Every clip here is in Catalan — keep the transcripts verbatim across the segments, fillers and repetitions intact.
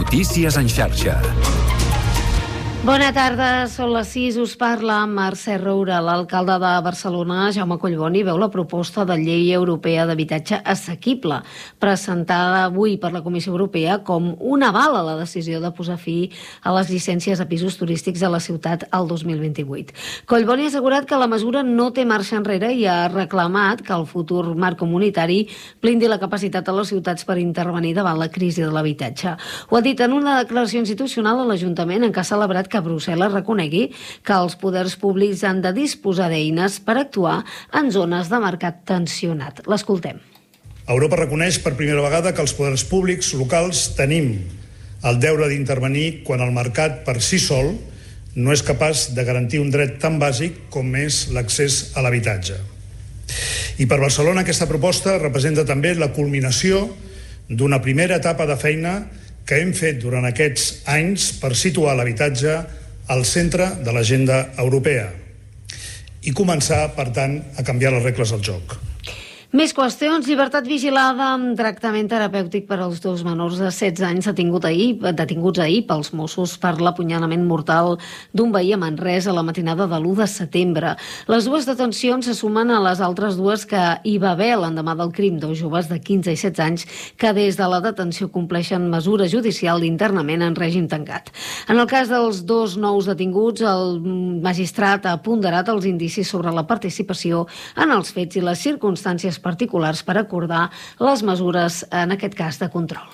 Notícies en xarxa. Bona tarda, són les sis, us parla Mercè Roura. L'alcalde de Barcelona, Jaume Collboni, veu la proposta de llei europea d'habitatge assequible, presentada avui per la Comissió Europea com un aval a la decisió de posar fi a les llicències a pisos turístics a la ciutat al dos mil vint-i-vuit. Collboni ha assegurat que la mesura no té marxa enrere i ha reclamat que el futur marc comunitari blindi la capacitat de les ciutats per intervenir davant la crisi de l'habitatge. Ho ha dit en una declaració institucional a l'Ajuntament en què ha celebrat que Brussel·les reconegui que els poders públics han de disposar d'eines per actuar en zones de mercat tensionat. L'escoltem. Europa reconeix per primera vegada que els poders públics locals tenim el deure d'intervenir quan el mercat per si sol no és capaç de garantir un dret tan bàsic com és l'accés a l'habitatge. I per Barcelona aquesta proposta representa també la culminació d'una primera etapa de feina que hem fet durant aquests anys per situar l'habitatge al centre de l'agenda europea i començar, per tant, a canviar les regles del joc. Més qüestions. Llibertat vigilada amb tractament terapèutic per als dos menors de setze anys detingut ahir, detinguts ahir pels Mossos per l'apunyalament mortal d'un veí a Manresa a la matinada de l'u de setembre. Les dues detencions se sumen a les altres dues que hi va haver l'endemà del crim, dos joves de quinze i setze anys que des de la detenció compleixen mesura judicial d'internament en règim tancat. En el cas dels dos nous detinguts, el magistrat ha ponderat els indicis sobre la participació en els fets i les circumstàncies particulars per acordar les mesures, en aquest cas, de control.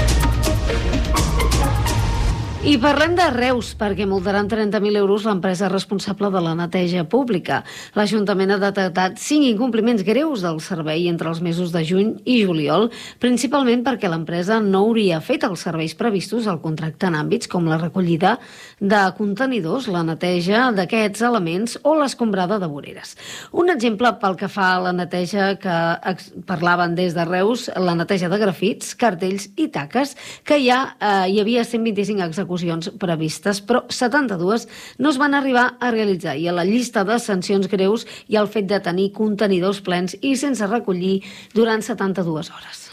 I parlem de Reus, perquè multaran trenta mil euros l'empresa responsable de la neteja pública. L'Ajuntament ha detectat cinc incompliments greus del servei entre els mesos de juny i juliol, principalment perquè l'empresa no hauria fet els serveis previstos al contracte en àmbits com la recollida de contenidors, la neteja d'aquests elements o l'escombrada de voreres. Un exemple pel que fa a la neteja que parlaven des de Reus, la neteja de grafits, cartells i taques, que ja eh, hi havia cent vint-i-cinc execucions previstes, però setanta-dues no es van arribar a realitzar, i a la llista de sancions greus hi ha el fet de tenir contenidors plens i sense recollir durant setanta-dues hores.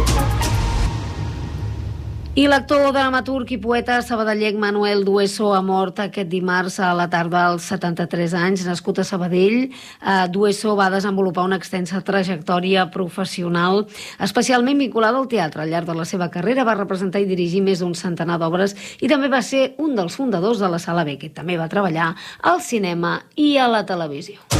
I l'actor, dramaturg i poeta sabadellenc Manuel Dueso ha mort aquest dimarts a la tarda als setanta-tres anys. Nascut a Sabadell, eh, Dueso va desenvolupar una extensa trajectòria professional, especialment vinculada al teatre. Al llarg de la seva carrera va representar i dirigir més d'un centenar d'obres i també va ser un dels fundadors de la Sala Beckett. També va treballar al cinema i a la televisió.